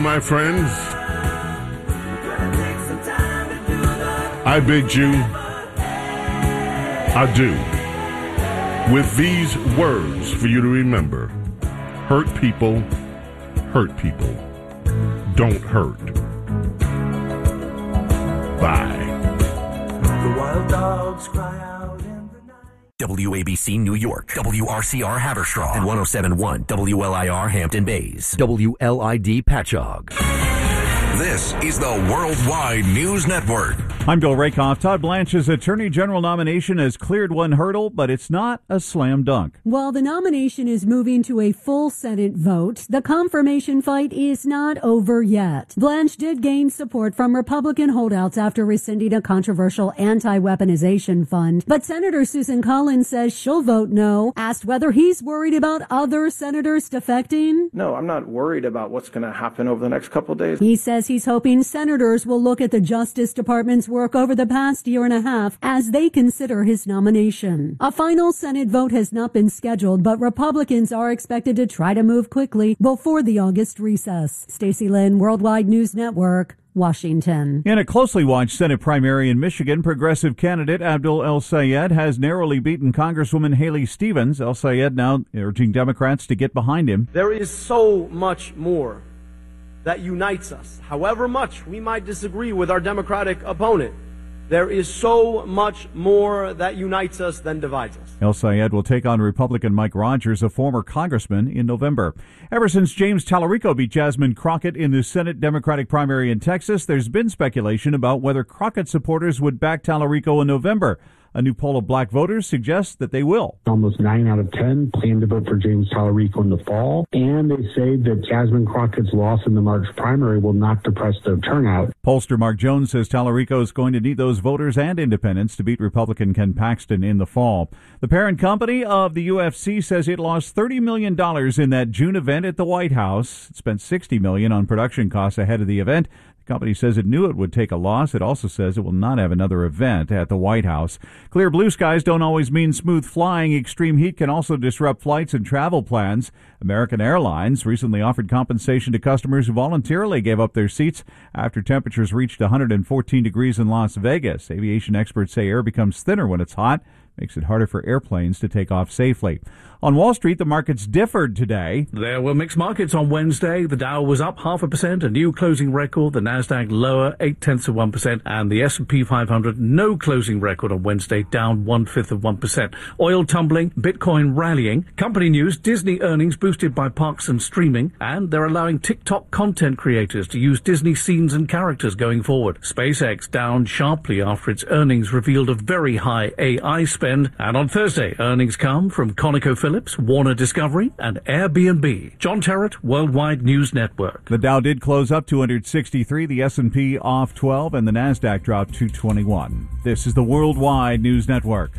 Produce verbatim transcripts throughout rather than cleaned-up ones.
My friends, I bid you adieu with these words for you to remember. Hurt people, hurt people. Don't hurt. Bye. The wild dogs cry out in the night. W A B C New York, W R C R Haverstraw, and one oh seven point one W L I R Hampton Bays, W L I D Patchogue. This is the Worldwide News Network. I'm Bill Rakoff. Todd Blanche's Attorney General nomination has cleared one hurdle, but it's not a slam dunk. While the nomination is moving to a full Senate vote, the confirmation fight is not over yet. Blanche did gain support from Republican holdouts after rescinding a controversial anti-weaponization fund, but Senator Susan Collins says she'll vote no. Asked whether he's worried about other senators defecting. No, I'm not worried about what's going to happen over the next couple of days. He says he's hoping senators will look at the Justice Department's work over the past year and a half as they consider his nomination. A final Senate vote has not been scheduled, but Republicans are expected to try to move quickly before the August recess. Stacey Lynn, Worldwide News Network, Washington. In a closely watched Senate primary in Michigan, progressive candidate Abdul El-Sayed has narrowly beaten Congresswoman Haley Stevens. El-Sayed now urging Democrats to get behind him. There is so much more that unites us. However much we might disagree with our Democratic opponent, there is so much more that unites us than divides us. El-Sayed will take on Republican Mike Rogers, a former congressman, in November. Ever since James Tallarico beat Jasmine Crockett in the Senate Democratic primary in Texas, there's been speculation about whether Crockett supporters would back Tallarico in November. A new poll of black voters suggests that they will. Almost nine out of ten plan to vote for James Tallarico in the fall, and they say that Jasmine Crockett's loss in the March primary will not depress their turnout. Pollster Mark Jones says Tallarico is going to need those voters and independents to beat Republican Ken Paxton in the fall. The parent company of the U F C says it lost thirty million dollars in that June event at the White House. It spent sixty million dollars on production costs ahead of the event. The company says it knew it would take a loss. It also says it will not have another event at the White House. Clear blue skies don't always mean smooth flying. Extreme heat can also disrupt flights and travel plans. American Airlines recently offered compensation to customers who voluntarily gave up their seats after temperatures reached one hundred fourteen degrees in Las Vegas. Aviation experts say air becomes thinner when it's hot, makes it harder for airplanes to take off safely. On Wall Street, the markets differed today. There were mixed markets on Wednesday. The Dow was up half a percent, a new closing record. The Nasdaq lower, eight tenths of one percent, and the S and P five hundred, no closing record on Wednesday, down one fifth of one percent. Oil tumbling, Bitcoin rallying. Company news: Disney earnings boosted by parks and streaming, and they're allowing TikTok content creators to use Disney scenes and characters going forward. SpaceX down sharply after its earnings revealed a very high A I spend. And on Thursday, earnings come from ConocoPhillips, Warner Discovery, and Airbnb. John Terrett, Worldwide News Network. The Dow did close up two hundred sixty-three, the S and P off twelve, and the Nasdaq dropped two twenty-one. This is the Worldwide News Network.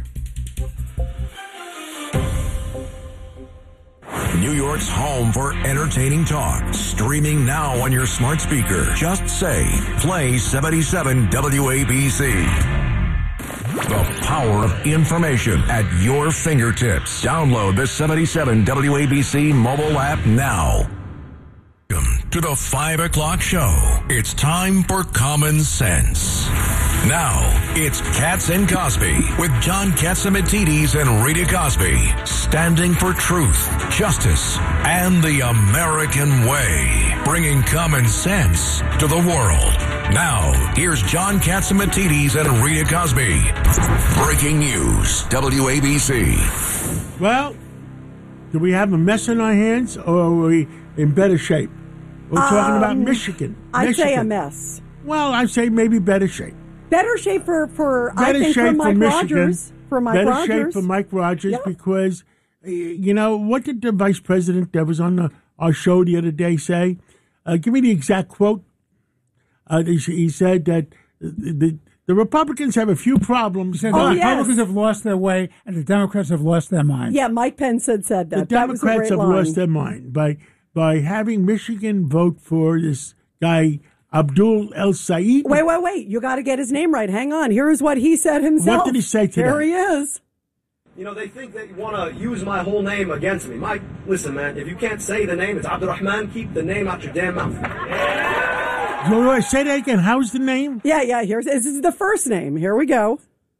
New York's home for entertaining talk. Streaming now on your smart speaker. Just say, play seventy-seven W A B C. The power of information at your fingertips. Download the seventy-seven W A B C mobile app now. Welcome to the five o'clock show. It's time for Common Sense. Now, it's Katz and Cosby with John Catsimatidis and Rita Cosby, standing for truth, justice, and the American way, bringing common sense to the world. Now, here's John Catsimatidis and Rita Cosby. Breaking news, W A B C. Well, do we have a mess on our hands, or are we in better shape? We're um, talking about Michigan. I'd Michigan. say a mess. Well, I'd say maybe better shape. Better shape for, for better I think, shape for Mike for Rogers. For Mike better Rogers. shape for Mike Rogers, yep. because, you know, what did the vice president that was on the, our show the other day say? Uh, give me the exact quote. Uh, he said that the, the Republicans have a few problems. He said oh, the yes. Republicans have lost their way and the Democrats have lost their mind. Yeah, Mike Pence had said that. The that was a Democrats great have line. lost their mind by by having Michigan vote for this guy, Abdul El-Sayed. Wait, wait, wait. You got to get his name right. Hang on. Here's what he said himself. What did he say today? Here he is. You know, they think that you want to use my whole name against me. Mike, listen, man, if you can't say the name, it's Abdurrahman, keep the name out your damn mouth. Do I say that again? How's the name? Yeah, yeah, here's this is the first name. Here we go.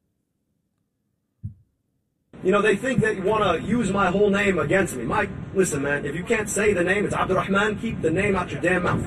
You know, they think that you want to use my whole name against me. Mike, listen, man, if you can't say the name, it's Abdurrahman, keep the name out your damn mouth.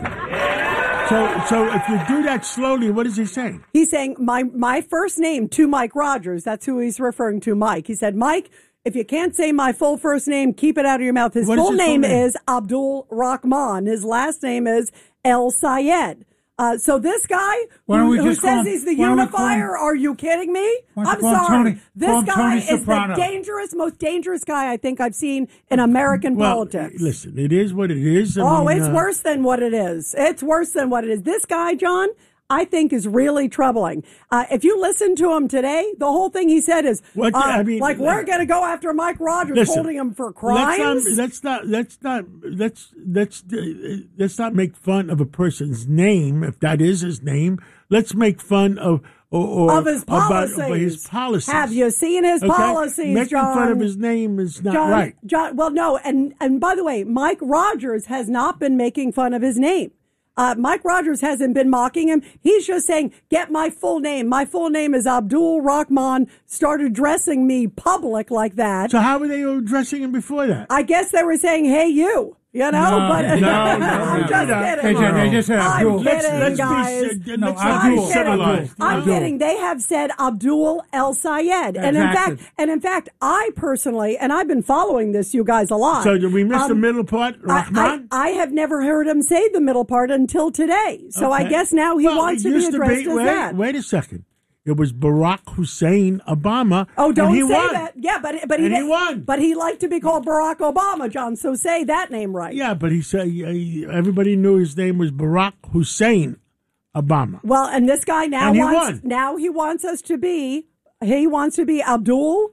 So, so if you do that slowly, what is he saying? He's saying my my first name to Mike Rogers. That's who he's referring to, Mike. He said, Mike, if you can't say my full first name, keep it out of your mouth. His What is full his full name, name? is Abdul Rahman. His last name is El Sayed. Uh, so this guy Why don't who, we who just call says him- he's the why don't we call him- unifier, are you kidding me? Why don't I'm you call him sorry. Tony- call this him guy Tony is the Soprano. dangerous, most dangerous guy I think I've seen in American Well, politics. listen, it is what it is. I Oh, mean, it's uh, worse than what it is. It's worse than what it is. This guy, John, I think is really troubling. Uh, if you listen to him today, the whole thing he said is, What the- uh, I mean, like, we're going to go after Mike Rogers, Listen, holding him for crimes. Let's not, let's not, let's not, let's, let's, uh, let's not make fun of a person's name, if that is his name. Let's make fun of, or, or Of his about, policies. about his policies. Have you seen his Okay? policies, Making John? fun of his name is not John, right. John, well, no, and and by the way, Mike Rogers has not been making fun of his name. Uh, Mike Rogers hasn't been mocking him. He's just saying, get my full name. My full name is Abdul Rahman. Start addressing me public like that. So how were they addressing him before that? I guess they were saying, hey, you. You know, No, but no, no, I'm no, just no. kidding. They, they just said I'm Abdul. kidding, Let's, let's guys. be, uh, No, let's Abdul. not be I'm civilized. I'm Abdul. kidding. They have said Abdul El Sayed, and in Exactly. fact, and in fact, I personally, and I've been following this, you guys, a lot. So did we miss the Um, middle part, I, Rahman? I, I have never heard him say the middle part until today. So I Okay. guess now he Well, wants it to be used addressed as wait, that. Wait a second. It was Barack Hussein Obama. Oh, don't and he say won. that. Yeah, but but he, And he did- won. But he liked to be called Barack Obama, John. So say that name right. Yeah, but he said he, everybody knew his name was Barack Hussein Obama. Well, and this guy now And he wants won. now he wants us to be he wants to be Abdul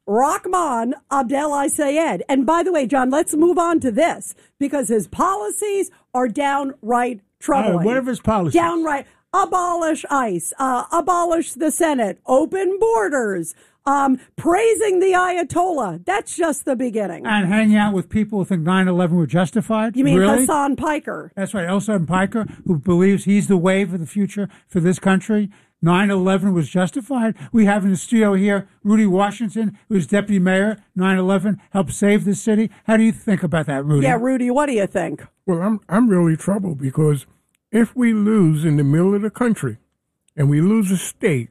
Rahman Abdel Sayed. And by the way, John, let's move on to this because his policies are downright troubling. All right, what are his policies? Downright abolish ICE, uh, abolish the Senate, open borders, um, praising the Ayatollah. That's just the beginning. And hanging out with people who think nine eleven were justified. You mean really? Hassan Piker? That's right, Hassan Piker, who believes he's the wave of the future for this country. nine eleven was justified. We have in the studio here Rudy Washington, who's deputy mayor. nine eleven helped save the city. How do you think about that, Rudy? Yeah, Rudy, what do you think? Well, I'm I'm really troubled because if we lose in the middle of the country and we lose a state,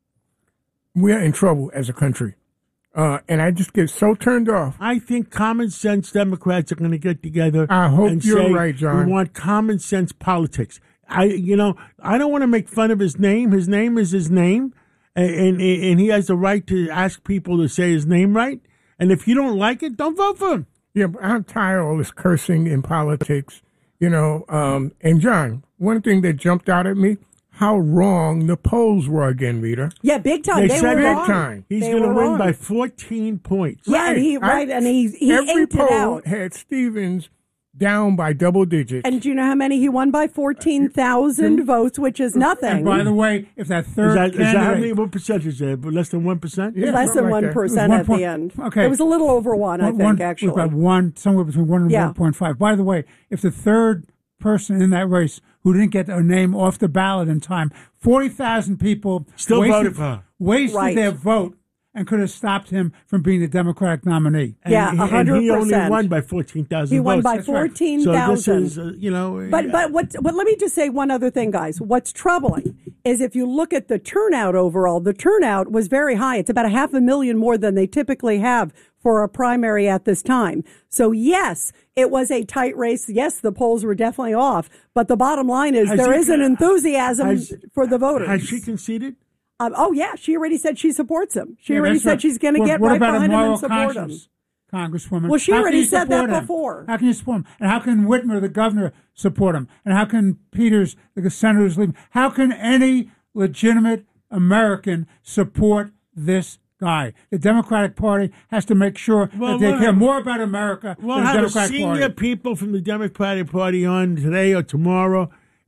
we are in trouble as a country. Uh, and I just get so turned off. I think common sense Democrats are going to get together. I hope and you're say, right, John. We want common sense politics. I, you know, I don't want to make fun of his name. His name is his name, and, and and he has the right to ask people to say his name right. And if you don't like it, don't vote for him. Yeah, but I'm tired of all this cursing in politics, you know. Um, and John, one thing that jumped out at me, how wrong the polls were again, Rita. Yeah, big time. They, They, said were big wrong. time. He's They going to were win wrong. by fourteen points. Yeah, and he I- right, and he he every inked it poll out. had Stevens down by double digits. And do you know how many he won by? Fourteen thousand votes, which is nothing. And by the way, if that third Is that, is that how candidate, many? What percentage is that? Less than one percent? Yeah, less something than like one that. percent It was at one the point- end. okay. It was a little over one, I one- think. one- actually, we've got one somewhere between one and Yeah. one point five. By the way, if the third person in that race who didn't get a name off the ballot in time, forty thousand people Still wasted, voted for her. wasted Right. their vote and could have stopped him from being the Democratic nominee. And Yeah, he- a And hundred he only percent. won by fourteen thousand. he won by That's right. fourteen So thousand. this is, uh, you know. But yeah. but what but let me just say one other thing, guys. What's troubling is if you look at the turnout overall, the turnout was very high. It's about a half a million more than they typically have for a primary at this time. So yes, it was a tight race. Yes, the polls were definitely off. But the bottom line is Has there he- is an enthusiasm has- for the voters. Has she conceded? Um, oh yeah, she already said she supports him. She Yeah, already that's said right. she's going to What- get what right about a behind him moral and support him. conscience, Congresswoman? Well, she How can already you said that support him? before. How can you support him? And how can Whitmer, the governor, support him? And how can Peters, the senator who's leaving? How can any legitimate American support this guy? The Democratic Party has to make sure Well, that they we'll care have- more about America We'll than the have a Democratic senior Party. people from the Democratic Party on today or tomorrow,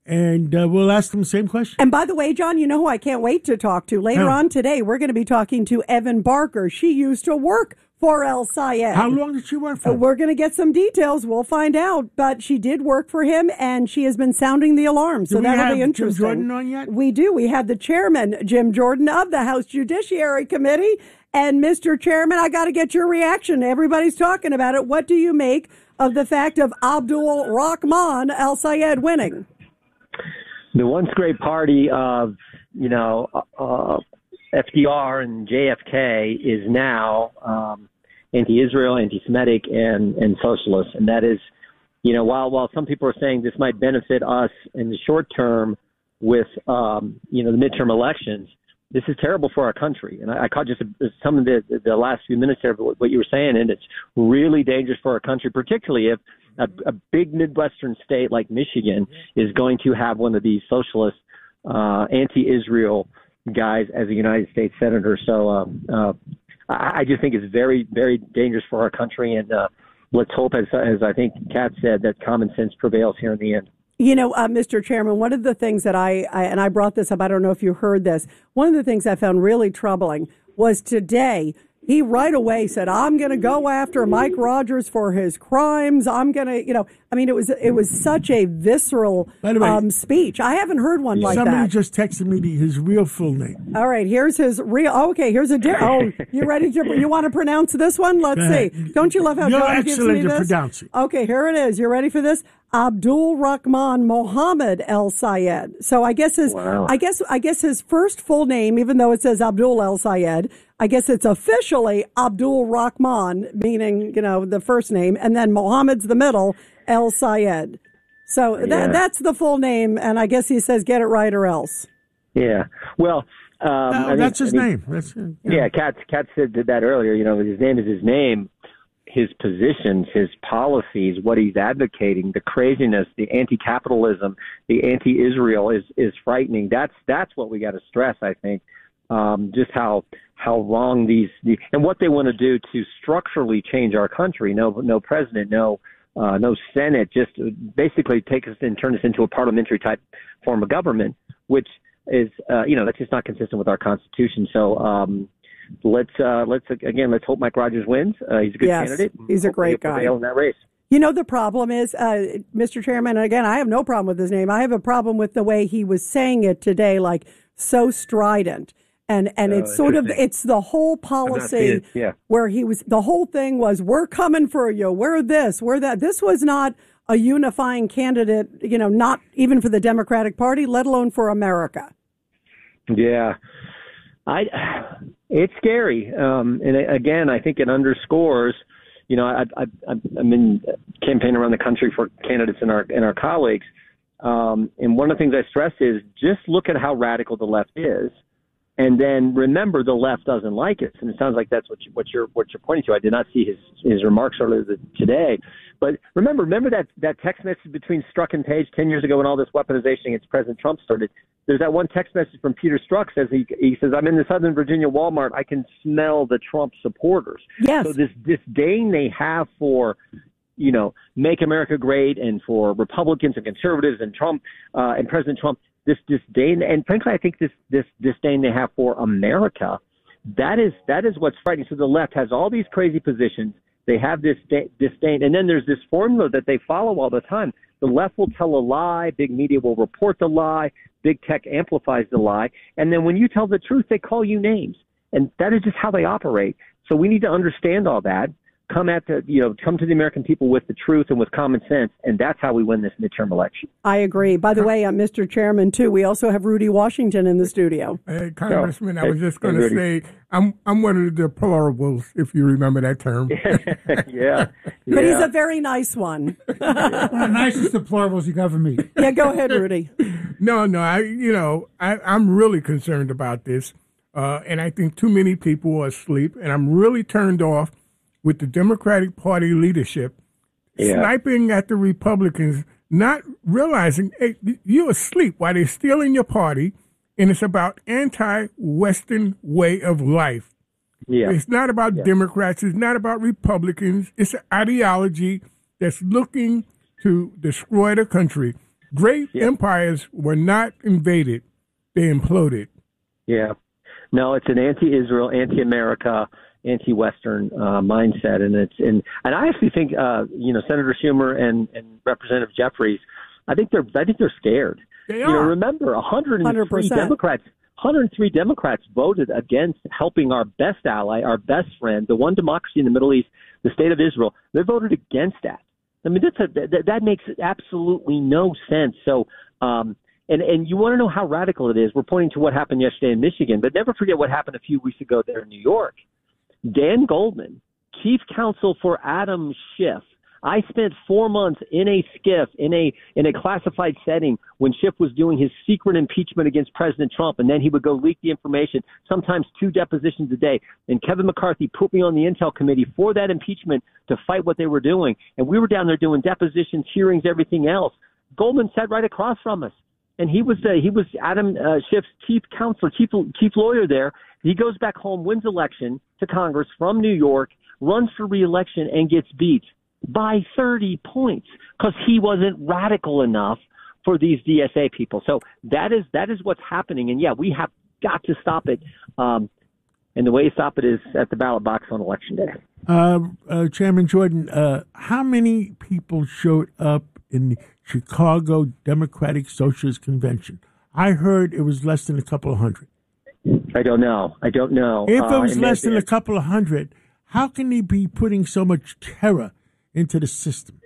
and uh, we'll ask them the same question. And by the way, John, you know who I can't wait to talk to? Later No. on today, we're going to be talking to Evan Barker. She used to work for El Sayed. How long did she work for him? We're going to get some details. We'll find out. But she did work for him, and she has been sounding the alarm. So Do we that'll have be Jim interesting. Jordan on yet? We do. We have the chairman, Jim Jordan, of the House Judiciary Committee. And Mister Chairman, I got to get your reaction. Everybody's talking about it. What do you make of the fact of Abdul Rahman El Sayed winning? The once great party of, you know, uh, F D R and J F K is now um, anti-Israel, anti-Semitic, and, and socialist. And that is, you know, while while some people are saying this might benefit us in the short term with, um, you know, the midterm elections, this is terrible for our country. And I, I caught just a, some of the, the last few minutes there of what you were saying, and it's really dangerous for our country, particularly if a, a big Midwestern state like Michigan is going to have one of these socialist, uh, anti-Israel guys as a United States senator. So um, uh, I, I just think it's very, very dangerous for our country. And uh, let's hope, as, as I think Kat said, that common sense prevails here in the end. You know, uh, Mister Chairman, one of the things that I, I, and I brought this up, I don't know if you heard this, one of the things I found really troubling was today, he right away said, I'm going to go after Mike Rogers for his crimes. I'm going to, you know, I mean, it was it was such a visceral By the way, um, speech. I haven't heard one like Somebody that. just texted me the, his real full name. All right, here's his real. Oh, okay, here's a. Di- oh, you ready to? You want to pronounce this one? Let's Go see. ahead. Don't you love how You're John gives excellent me at this? pronouncing. Okay, here it is. You ready for this? Abdul Rahman Mohammed El Sayed. So I guess his. Wow. I guess I guess his first full name, even though it says Abdul El Sayed, I guess it's officially Abdul Rahman, meaning you know the first name, and then Mohammed's the middle, El Sayed. So Yeah. that that's the full name, and I guess he says get it right or else. Yeah. Well, um, I No, think- that's his I think- name. That's, uh, Yeah, Kat, Kat said did that earlier. You know, his name is his name. His positions, his policies, what he's advocating, the craziness, the anti-capitalism, the anti-Israel is is frightening. That's that's what we got to stress. I think um, just how how wrong these the, and what they want to do to structurally change our country. No, no president, no. Uh, no Senate, just basically take us and turn us into a parliamentary type form of government, which is, uh, you know, that's just not consistent with our Constitution. So um, let's, uh, let's again, let's hope Mike Rogers wins. Uh, he's a good Yes, candidate. he's a Hopefully great he'll guy. prevail in that race. You know, the problem is, uh, Mister Chairman, and again, I have no problem with his name. I have a problem with the way he was saying it today, like so strident. And and Oh, it's sort of, interesting. it's the whole I've not policy seen it, yeah. where he was, the whole thing was, we're coming for you, we're this, we're that. This was not a unifying candidate, you know, not even for the Democratic Party, let alone for America. Yeah, I. It's scary, um, and again, I think it underscores. You know, I, I, I've been campaigning around the country for candidates and our and our colleagues, um, and one of the things I stress is just look at how radical the left is, and then remember the left doesn't like it. And it sounds like that's what you, what you're what you're pointing to. I did not see his his remarks earlier today, but remember remember that that text message between Strzok and Page ten years ago when all this weaponization against President Trump started. There's that one text message from Peter Strzok says he he says, I'm in the Southern Virginia Walmart. I can smell the Trump supporters. Yes. So this disdain they have for, you know, make America great and for Republicans and conservatives and Trump uh, and President Trump, this disdain, and frankly, I think this this disdain they have for America, that is that is what's frightening. So the left has all these crazy positions. They have this disdain, and then there's this formula that they follow all the time. The left will tell a lie, big media will report the lie, big tech amplifies the lie, and then when you tell the truth, they call you names, and that is just how they operate. So we need to understand all that. Come at the, you know, come to the American people with the truth and with common sense, and that's how we win this midterm election. I agree. By the way, uh, Mister Chairman, too, we also have Rudy Washington in the studio. Hey, Congressman, Oh, I was hey, just going to hey, say, I'm I'm one of the deplorables, if you remember that term. yeah. But he's yeah. a very nice one. One of the nicest deplorables you could ever meet. Yeah, go ahead, Rudy. No, no, I, you know, I, I'm really concerned about this, uh, and I think too many people are asleep, and I'm really turned off with the Democratic Party leadership Yeah. sniping at the Republicans, not realizing hey, you're asleep while they're stealing your party, and it's about anti-Western way of life. Yeah. It's not about Yeah. Democrats. It's not about Republicans. It's an ideology that's looking to destroy the country. Great yeah. empires were not invaded; they imploded. Yeah, no, it's an anti-Israel, anti-America, anti-Western uh, mindset, and it's and and I actually think uh, you know Senator Schumer and, and Representative Jeffries, I think they're I think they're scared. They you are. know, remember, one hundred three one hundred percent. Democrats. one hundred three Democrats voted against helping our best ally, our best friend, the one democracy in the Middle East, the state of Israel. They voted against that. I mean, that's a, that, that makes absolutely no sense. So, um, and, and you want to know how radical it is. We're pointing to what happened yesterday in Michigan, but never forget what happened a few weeks ago there in New York. Dan Goldman, chief counsel for Adam Schiff. I spent four months in a SCIF, in a in a classified setting, when Schiff was doing his secret impeachment against President Trump, and then he would go leak the information, sometimes two depositions a day. And Kevin McCarthy put me on the Intel Committee for that impeachment to fight what they were doing. And we were down there doing depositions, hearings, everything else. Goldman sat right across from us, and he was uh, he was Adam uh, Schiff's chief counselor, chief chief lawyer there. He goes back home, wins election to Congress from New York, runs for re-election, and gets beat by thirty points because he wasn't radical enough for these D S A people. So that is that is what's happening. And, yeah, we have got to stop it. Um, and the way to stop it is at the ballot box on Election Day. Uh, uh, Chairman Jordan, uh, how many people showed up in the Chicago Democratic Socialist Convention? I heard it was less than a couple of hundred. I don't know. I don't know. If it uh, was less than a couple of hundred, how can he be putting so much terror into the system?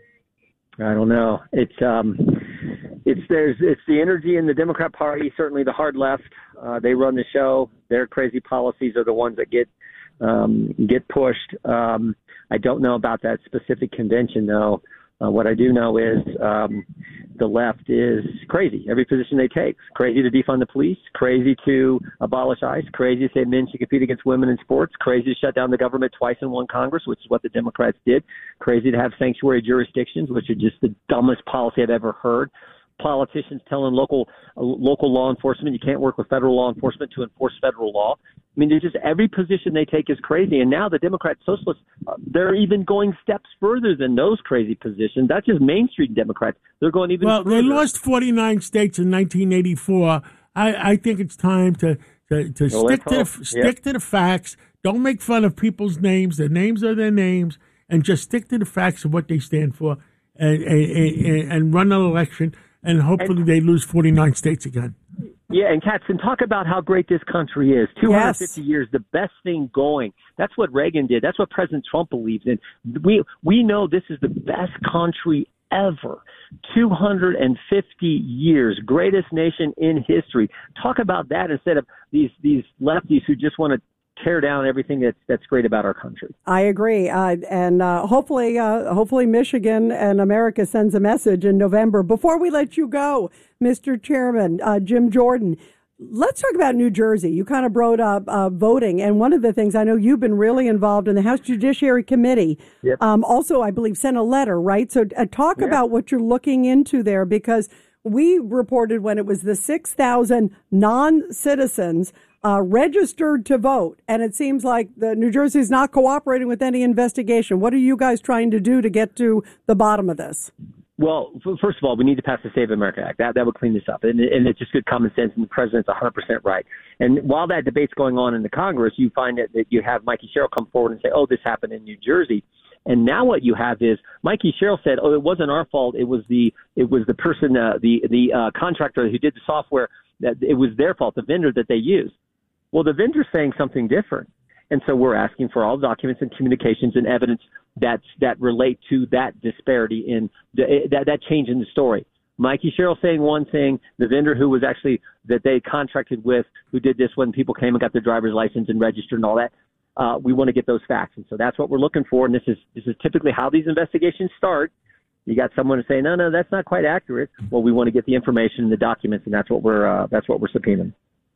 I don't know. It's um, it's there's it's the energy in the Democrat Party. Certainly, the hard left. Uh, they run the show. Their crazy policies are the ones that get um, get pushed. Um, I don't know about that specific convention, though. Uh, what I do know is um, the left is crazy. Every position they take, crazy to defund the police, crazy to abolish ICE, crazy to say men should compete against women in sports, crazy to shut down the government twice in one Congress, which is what the Democrats did, crazy to have sanctuary jurisdictions, which are just the dumbest policy I've ever heard. Politicians telling local uh, local law enforcement you can't work with federal law enforcement to enforce federal law. I mean, there's just every position they take is crazy. And now the Democrat Socialists, uh, they're even going steps further than those crazy positions. That's just Main Street Democrats. They're going even well, further. Well, they lost forty-nine states in nineteen eighty-four. I, I think it's time to to, to well, stick to the, hope. stick yep. to the facts. Don't make fun of people's names. Their names are their names, and just stick to the facts of what they stand for, and and, and, and run an election. And hopefully and, they lose forty-nine states again. Yeah, and Katzen, talk about how great this country is. two hundred fifty yes. years, the best thing going. That's what Reagan did. That's what President Trump believes in. We we know this is the best country ever. two hundred fifty years, greatest nation in history. Talk about that instead of these these lefties who just want to tear down everything that's that's great about our country. I agree, uh, and uh, hopefully, uh, hopefully, Michigan and America sends a message in November. Before we let you go, Mister Chairman, uh, Jim Jordan, let's talk about New Jersey. You kind of brought up uh, voting, and one of the things I know you've been really involved in the House Judiciary Committee. Yep. Um, also, I believe sent a letter, right? So, uh, talk yeah. about what you're looking into there, because we reported when it was the six thousand non-citizens Uh, registered to vote, and it seems like the New Jersey is not cooperating with any investigation. What are you guys trying to do to get to the bottom of this? Well, first of all, we need to pass the Save America Act. That that would clean this up, and, and it's just good common sense. And the president's one hundred percent right. And while that debate's going on in the Congress, you find that, that you have Mikey Sherrill come forward and say, "Oh, this happened in New Jersey." And now what you have is Mikey Sherrill said, "Oh, it wasn't our fault. It was the it was the person, uh, the the uh, contractor who did the software. That it was their fault, the vendor that they used." Well, the vendor's saying something different. And so we're asking for all documents and communications and evidence that's, that relate to that disparity in the, that, that change in the story. Mikey Sherrill saying one thing, the vendor who was actually that they contracted with, who did this when people came and got their driver's license and registered and all that. Uh, we want to get those facts. And so that's what we're looking for. And this is, this is typically how these investigations start. You got someone to say, no, no, that's not quite accurate. Well, we want to get the information and the documents, and that's what we're, uh, that's what we're subpoenaing.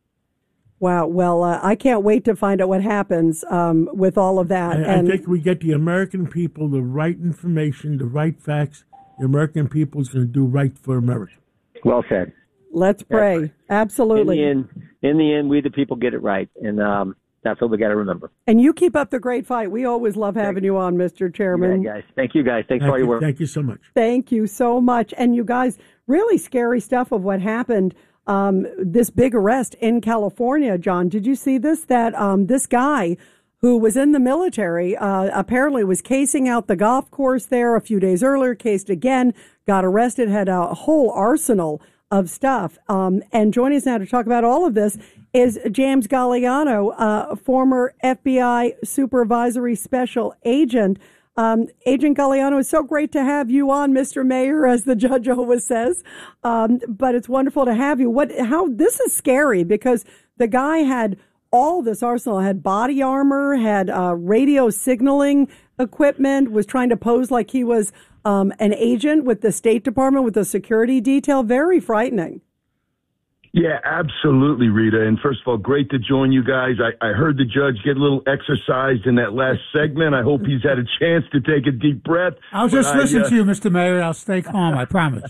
Wow. Well, uh, I can't wait to find out what happens um, with all of that. I, and I think we get the American people the right information, the right facts. The American people is going to do right for America. Well said. Let's pray. Right. Absolutely. In the end, in the end, we the people get it right, and um, that's what we got to remember. And you keep up the great fight. We always love having you on, Mister Chairman. Yeah, guys. Thank you, guys. Thanks Thank for all your you, work. Thank you so much. Thank you so much. And you guys, really scary stuff of what happened. Um, this big arrest in California, John. Did you see this? That um, this guy who was in the military uh, apparently was casing out the golf course there a few days earlier, cased again, got arrested, had a whole arsenal of stuff. Um, and joining us now to talk about all of this is James Galliano, uh, former F B I supervisory special agent. Um, Agent Galliano, it's so great to have you on, Mister Mayor, as the judge always says. Um, but it's wonderful to have you. What? How? This is scary because the guy had all this arsenal, had body armor, had uh, radio signaling equipment, was trying to pose like he was um, an agent with the State Department, with a security detail. Very frightening. Yeah, absolutely, Rita. And first of all, great to join you guys. I, I heard the judge get a little exercised in that last segment. I hope he's had a chance to take a deep breath. I'll just But listen I, uh, to you, Mister Mayor. I'll stay calm, I promise.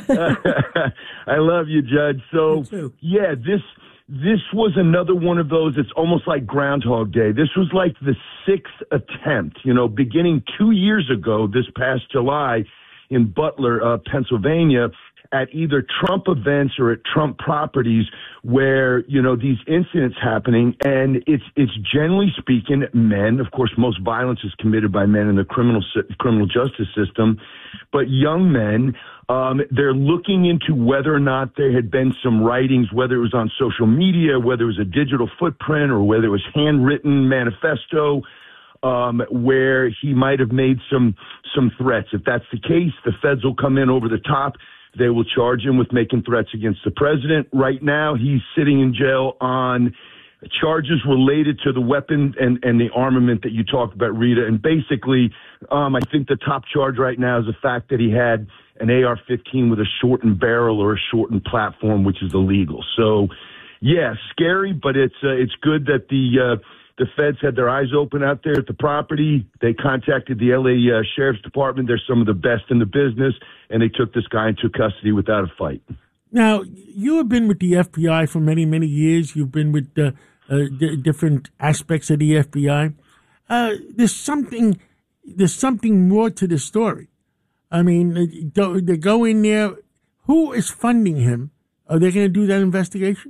I love you, Judge. So, yeah, this this was another one of those. It's almost like Groundhog Day. This was like the sixth attempt, you know, beginning two years ago, this past July in Butler, uh, Pennsylvania, at either Trump events or at Trump properties where, you know, these incidents happening. And it's it's generally speaking men. Of course, most violence is committed by men in the criminal criminal justice system. But young men, um, they're looking into whether or not there had been some writings, whether it was on social media, whether it was a digital footprint, or whether it was handwritten manifesto, Um, where he might have made some some threats. If that's the case, the feds will come in over the top. They will charge him with making threats against the president. Right now, he's sitting in jail on charges related to the weapon and, and the armament that you talked about, Rita. And basically, um, I think the top charge right now is the fact that he had an A R fifteen with a shortened barrel or a shortened platform, which is illegal. So, yeah, scary, but it's uh, it's good that the uh, the feds had their eyes open out there at the property. They contacted the L A uh, Sheriff's Department. They're some of the best in the business, and they took this guy into custody without a fight. Now, you have been with the F B I for many, many years. You've been with uh, uh, d- different aspects of the F B I. Uh, there's something, there's something more to the story. I mean, they go, they go in there. Who is funding him? Are they going to do that investigation?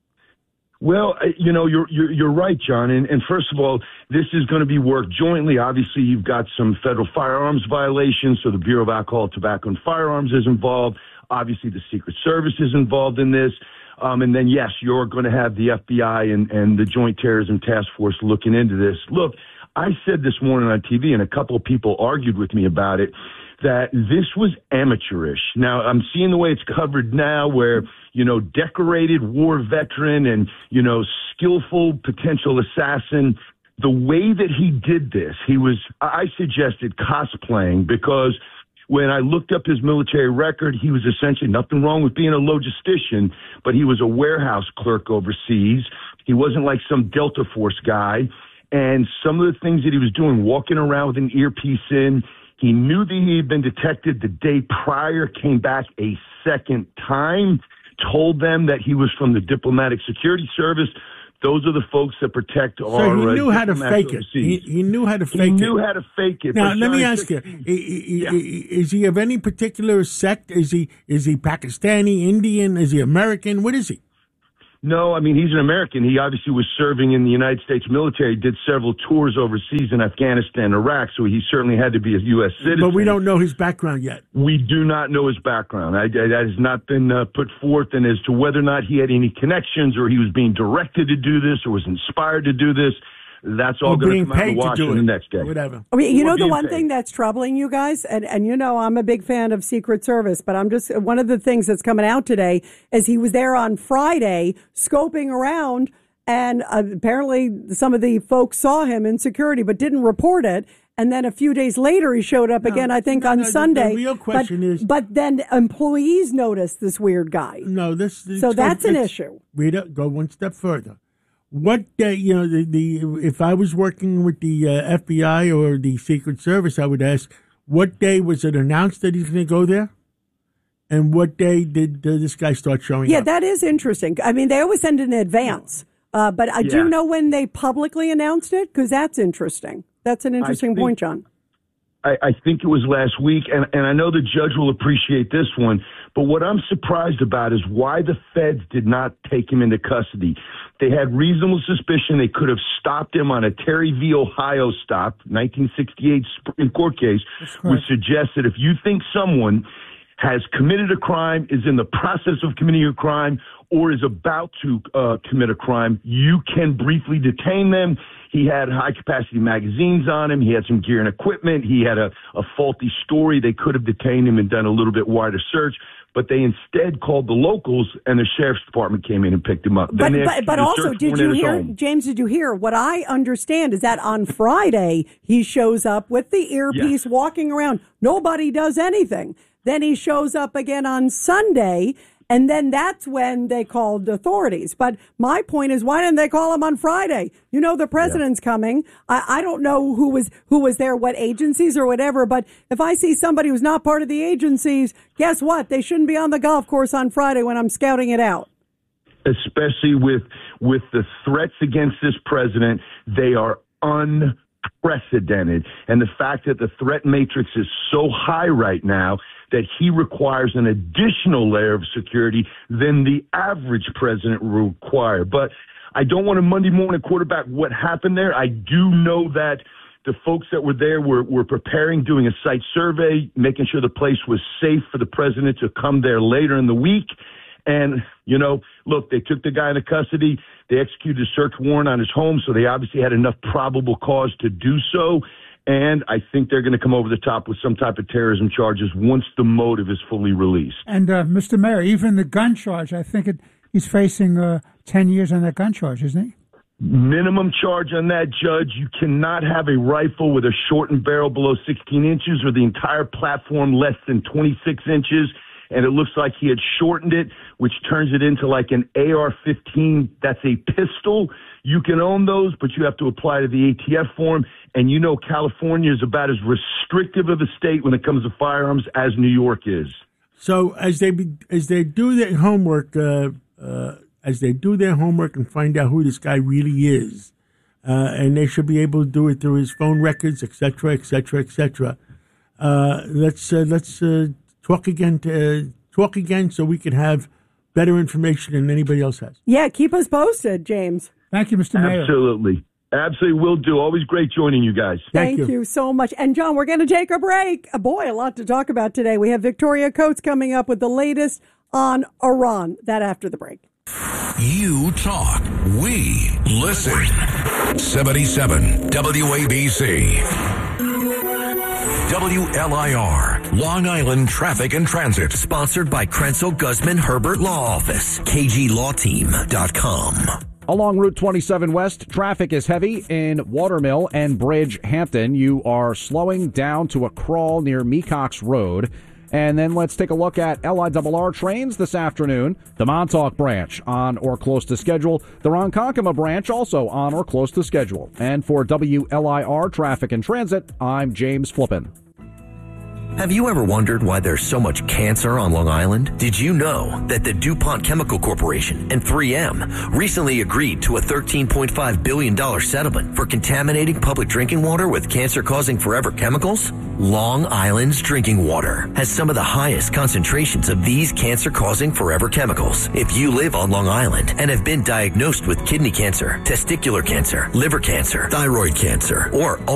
Well, you know, you're you're, you're right, John. And, and first of all, this is going to be worked jointly. Obviously, you've got some federal firearms violations, so the Bureau of Alcohol, Tobacco, and Firearms is involved. Obviously, the Secret Service is involved in this. Um, and then, yes, you're going to have the F B I and, and the Joint Terrorism Task Force looking into this. Look, I said this morning on T V, and a couple of people argued with me about it, that this was amateurish. Now, I'm seeing the way it's covered now where, you know, decorated war veteran and, you know, skillful potential assassin, the way that he did this, he was, I suggested cosplaying, because when I looked up his military record, he was essentially nothing wrong with being a logistician, but he was a warehouse clerk overseas. He wasn't like some Delta Force guy. And some of the things that he was doing, walking around with an earpiece in, he knew that he had been detected the day prior, came back a second time, told them that he was from the Diplomatic Security Service. Those are the folks that protect so our. So he knew uh, how to fake it. He, he knew how to fake it. He knew how to fake it. Now, let me John, ask you: Is he of any particular sect? Is he is he Pakistani, Indian? Is he American? What is he? No, I mean, he's an American. He obviously was serving in the United States military, did several tours overseas in Afghanistan, Iraq, so he certainly had to be a U S citizen. But we don't know his background yet. We do not know his background. I, I, that has not been uh, put forth, and as to whether or not he had any connections or he was being directed to do this or was inspired to do this, that's all going to come out in Washington the next day. Whatever. I mean, you Or know, the being one paid. thing that's troubling you guys, and, and you know, I'm a big fan of Secret Service, but I'm just, one of the things that's coming out today is he was there on Friday scoping around, and uh, apparently some of the folks saw him in security but didn't report it. And then a few days later, he showed up No, again, I think, no, on no, the- Sunday. the real question but, is- But then employees noticed this weird guy. No, this. this So that's an it's- issue. Rita, go one step further. What day, you know, the, the if I was working with the uh, F B I or the Secret Service, I would ask, what day was it announced that he's going to go there? And what day did uh, this guy start showing Yeah, up? that is interesting. I mean, they always send in advance. Uh, but I Yeah. do know when they publicly announced it, because that's interesting. That's an interesting think- point, John. I, I think it was last week, and, and I know the judge will appreciate this one, but what I'm surprised about is why the feds did not take him into custody. They had reasonable suspicion they could have stopped him on a Terry v. Ohio stop, nineteen sixty-eight Supreme Court case, which suggests that if you think someone has committed a crime, is in the process of committing a crime, or is about to uh, commit a crime, you can briefly detain them. He had high-capacity magazines on him. He had some gear and equipment. He had a, a faulty story. They could have detained him and done a little bit wider search, but they instead called the locals, and the sheriff's department came in and picked him up. But, Then they but, but executed a also, search did warrant you at his hear, home. James, did you hear? What I understand is that on Friday, he shows up with the earpiece walking around. Nobody does anything. Then he shows up again on Sunday, and then that's when they called authorities. But my point is, why didn't they call him on Friday? You know, the president's yeah. coming. I, I don't know who was who was there, what agencies or whatever. But if I see somebody who's not part of the agencies, guess what? They shouldn't be on the golf course on Friday when I'm scouting it out. Especially with with the threats against this president, they are unprecedented. And the fact that the threat matrix is so high right now that he requires an additional layer of security than the average president will require. But I don't want to Monday morning quarterback what happened there. I do know that the folks that were there were, were preparing, doing a site survey, making sure the place was safe for the president to come there later in the week. And, you know, look, they took the guy into custody. They executed a search warrant on his home, so they obviously had enough probable cause to do so. And I think they're going to come over the top with some type of terrorism charges once the motive is fully released. And, uh, Mister Mayor, even the gun charge, I think it, he's facing uh, ten years on that gun charge, isn't he? Minimum charge on that, Judge. You cannot have a rifle with a shortened barrel below sixteen inches or the entire platform less than twenty-six inches. And it looks like he had shortened it, which turns it into like an A R fifteen. That's a pistol. You can own those, but you have to apply to the A T F form. And you know California is about as restrictive of a state when it comes to firearms as New York is. So as they be, as they do their homework, uh, uh, as they do their homework and find out who this guy really is, uh, and they should be able to do it through his phone records, et cetera, et cetera, et cetera. Uh, let's uh, let's uh, talk again. To, uh, talk again, so we can have better information than anybody else has. Yeah, keep us posted, James. Thank you, Mister Mayor. Absolutely. Absolutely will do. Always great joining you guys. Thank, Thank you. you so much. And, John, we're going to take a break. Uh, boy, a lot to talk about today. We have Victoria Coates coming up with the latest on Iran. That after the break. You talk, we listen. seventy-seven W A B C. W L I R, Long Island Traffic and Transit. Sponsored by Krenzel Guzman Herbert Law Office, K G Law Team dot com. Along Route twenty-seven West, traffic is heavy in Watermill and Bridge Hampton. You are slowing down to a crawl near Mecox Road. And then let's take a look at L I R R trains this afternoon. The Montauk branch on or close to schedule. The Ronkonkoma branch also on or close to schedule. And for W L I R Traffic and Transit, I'm James Flippin. Have you ever wondered why there's so much cancer on Long Island? Did you know that the DuPont Chemical Corporation and three M recently agreed to a thirteen point five billion dollars settlement for contaminating public drinking water with cancer-causing forever chemicals? Long Island's drinking water has some of the highest concentrations of these cancer-causing forever chemicals. If you live on Long Island and have been diagnosed with kidney cancer, testicular cancer, liver cancer, thyroid cancer, or